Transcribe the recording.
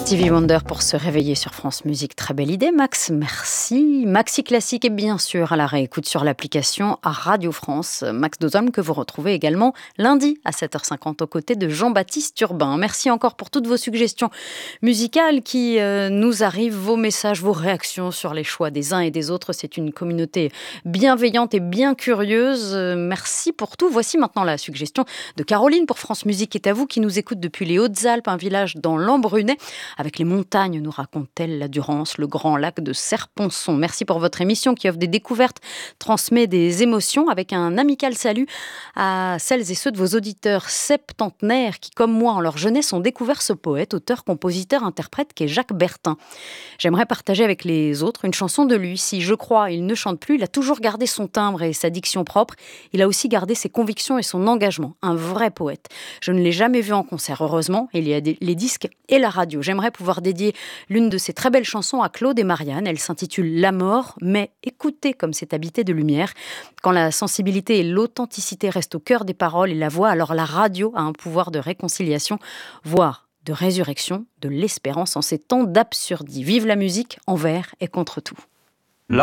Stevie Wonder pour se réveiller sur France Musique. Très belle idée, Max. Merci. Maxi Classique est bien sûr à la réécoute sur l'application à Radio France. Max Dozhomme que vous retrouvez également lundi à 7h50 aux côtés de Jean-Baptiste Urbain. Merci encore pour toutes vos suggestions musicales qui nous arrivent, vos messages, vos réactions sur les choix des uns et des autres. C'est une communauté bienveillante et bien curieuse. Merci pour tout. Voici maintenant la suggestion de Caroline pour France Musique est à vous qui nous écoute depuis les Hautes-Alpes, un village dans l'Embrunais. Avec les montagnes, nous raconte-t-elle la Durance, le grand lac de Serponçon. Merci pour votre émission qui offre des découvertes, transmet des émotions avec un amical salut à celles et ceux de vos auditeurs septentenaires qui, comme moi, en leur jeunesse, ont découvert ce poète, auteur, compositeur, interprète qu'est Jacques Bertin. J'aimerais partager avec les autres une chanson de lui. Si je crois, il ne chante plus, il a toujours gardé son timbre et sa diction propre. Il a aussi gardé ses convictions et son engagement. Un vrai poète. Je ne l'ai jamais vu en concert, heureusement. Il y a les disques et la radio. J'aimerais pouvoir dédier l'une de ces très belles chansons à Claude et Marianne. Elle s'intitule La mort, mais écoutez comme c'est habité de lumière. Quand la sensibilité et l'authenticité restent au cœur des paroles et la voix, alors la radio a un pouvoir de réconciliation, voire de résurrection, de l'espérance en ces temps d'absurdie. Vive la musique envers et contre tout.